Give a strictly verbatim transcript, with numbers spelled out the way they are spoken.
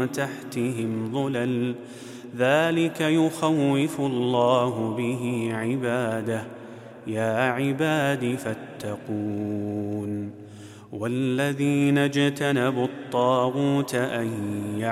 تحتهم ظلل ذلك يخوف الله به عباده يا عباد فاتقون والذين اجتنبوا الطاغوت أن